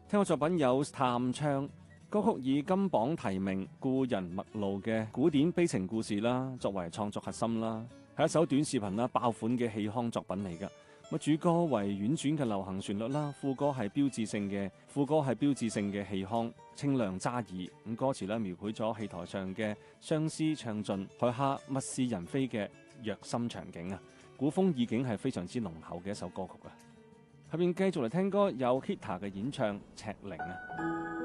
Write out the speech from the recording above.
聽過作品有《探唱》，歌曲以金榜題名《故人陌路》嘅古典悲情故事啦，作為創作核心啦，係一首短視頻啦爆款嘅戲腔作品嚟㗎。主歌為婉轉嘅流行旋律啦，副歌係標誌性嘅戲腔，清亮揸耳。咁歌詞咧描繪咗戲台上嘅相思唱盡，台下物是人非嘅虐心場景啊！古風意境係非常之濃厚嘅一首歌曲啊！下邊繼續嚟聽歌，有 Hita 嘅演唱《赤伶》啊。